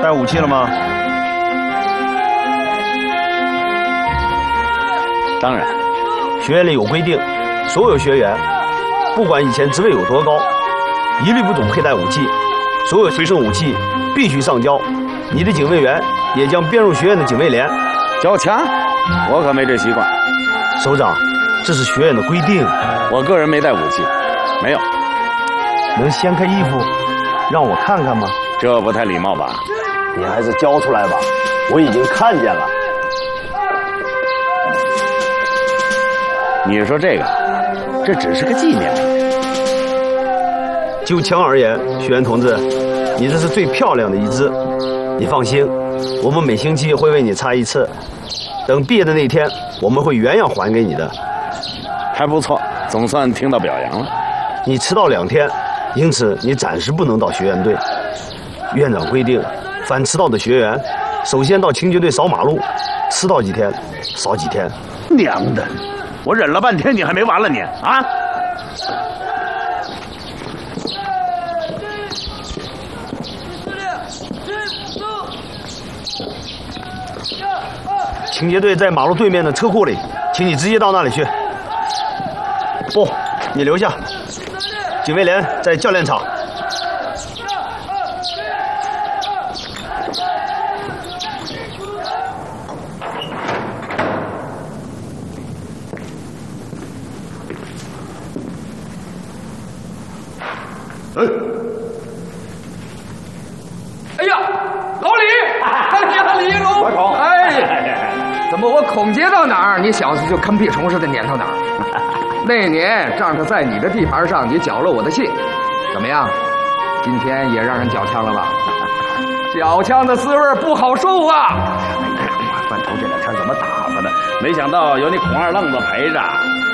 带武器了吗？ 当然， 学院里有规定，所有学员，不管以前职位有多高，一律不准佩戴武器，所有随身武器必须上交。你的警卫员也将编入学院的警卫连。 交枪，我可没这习惯。 首长，这是学院的规定。 我个人没带武器，没有。 能掀开衣服，让我看看吗？ 这不太礼貌吧？ 你还是交出来吧，我已经看见了。 你说这个，这只是个纪念品。 就枪而言，学员同志，你这是最漂亮的一支。你放心，我们每星期会为你擦一次。等毕业的那天，我们会原样还给你的。 还不错，总算听到表扬了。 你迟到2天，因此你暂时不能到学院队。院长规定，凡迟到的学员，首先到清洁队扫马路，迟到几天，少几天。 娘的！我忍了半天，你还没完了你啊！ 清洁队在马路对面的车库里，请你直接到那里去。不，你留下。警卫连在教练场。 哎呀，老李！哎呀，李龙！ 我瞅， 哎，怎么我孔接到哪儿，你小子就跟屁虫似的撵到哪儿？那年仗着在你的地盘上，你缴了我的信，怎么样？今天也让人缴枪了吧？缴枪的滋味不好受啊！ 范头这两天怎么打发的？没想到有你孔二愣子陪着。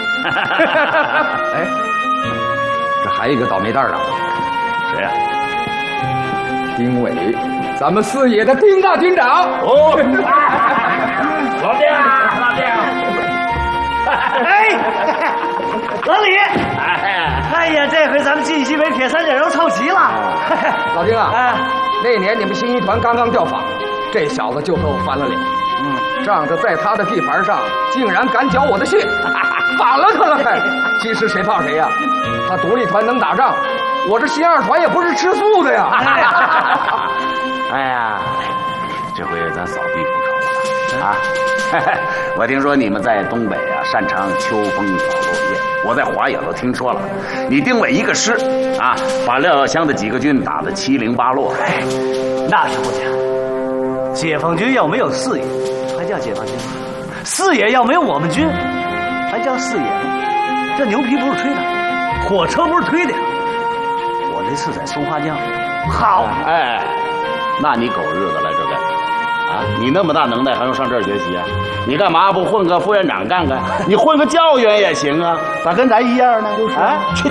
哎，这还有一个倒霉蛋啊！ 谁呀？ 丁伟，咱们四野的丁大军长。 哦，老丁，老丁。 哎，老李，哎呀，这回咱们晋西北铁三角都凑齐了。 老丁啊，那年你们新一团刚刚调访，这小子就和我翻了脸。仗着在他的地盘上，竟然敢缴我的信，反了他了还。其实谁怕谁呀？他独立团能打仗，我这新二团也不是吃素的呀。 哎呀，这回咱扫地不愁了啊！我听说你们在东北啊，擅长秋风扫落叶。我在华野都听说了，你丁伟一个师啊，把廖耀湘的几个军打得七零八落。 那是不假。解放军要没有四野，还叫解放军吗？四野要没有我们军，还叫四野吗？这牛皮不是吹的，火车不是推的。我这次在松花江，好， 哎，那你狗日的来这干什么啊？你那么大能耐，还用上这儿学习啊？你干嘛不混个副院长干干？你混个教员也行啊，咋跟咱一样呢？啊，去！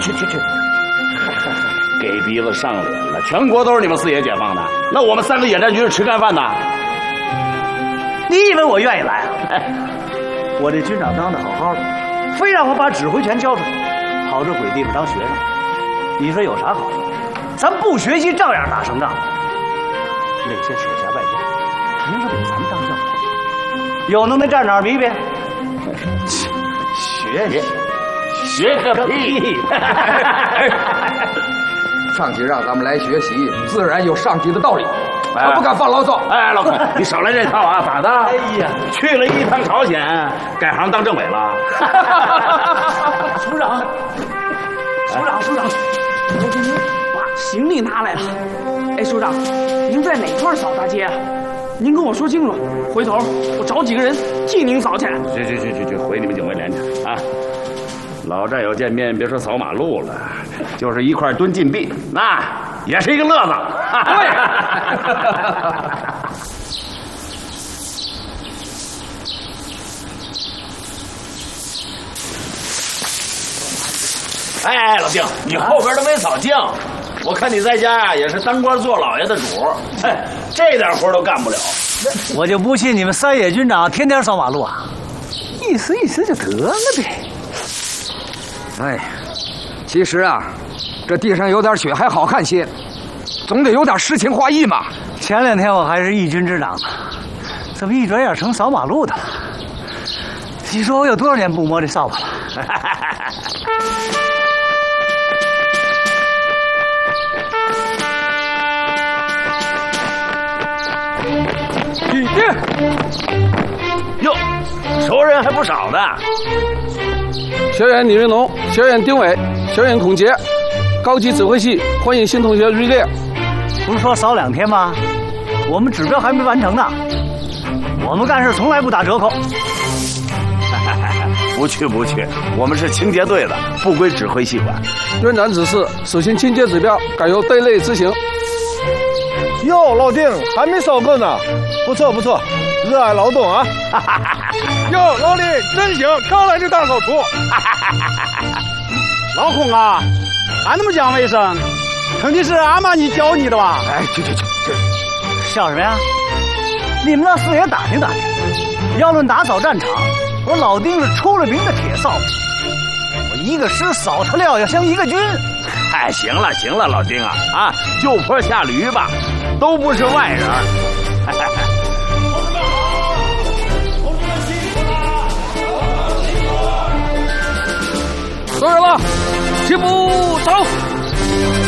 给鼻子上脸了！全国都是你们四野解放的，那我们3个野战军是吃干饭的。 你以为我愿意来啊？我这军长当的好好的，非让我把指挥权交出去，跑这鬼地方当学生，你说有啥好处？咱不学习照样打胜仗。那些手下败将，凭什么给咱们当教官？有能耐站哪儿比比？学个屁！ 上级让咱们来学习，自然有上级的道理。我不敢放牢骚。 哎，老孔，你少来这套啊！咋的？ 哎呀， 去了一趟朝鲜，改行当政委了。 署长，我给您把行李拿来了。哎，署长，您在哪块扫大街啊？您跟我说清楚，回头我找几个人替您扫去。 去，回你们警卫连去啊！老战友见面，别说扫马路了，就是一块蹲禁闭，那也是一个乐子。 对。 哎，老丁，你后边都没扫净，我看你在家呀也是当官做老爷的主，哎，这点活都干不了。 我就不信你们三野军长天天扫马路啊，意思就得了呗。 哎，其实啊，这地上有点血还好看些，总得有点诗情画意嘛。 前2天我还是义军之长呢，怎么一转眼成扫马路的了？你说我有多少年不摸这扫把了？ 哟，熟人还不少呢。 小员李云龙，小员丁伟，小员孔杰，高级指挥系，欢迎新同学入列。 不是说扫2天吗？我们指标还没完成呢。我们干事从来不打折扣。 不去，我们是清洁队的，不归指挥系管。 院长指示，实行清洁指标，改由队内执行。 哟，老丁还没扫够呢，不错，热爱劳动啊！哟，老李真行，刚来就大扫除。 老孔啊，还那么讲卫生，肯定是阿玛尼教你的吧？ 哎，去， 笑什么呀？你们到四野打听打听。要论打扫战场，我老丁是出了名的铁扫把。我一个师扫出料要像一个军。 哎，行了，老丁啊，就坡下驴吧，都不是外人。 收人了，齐步走。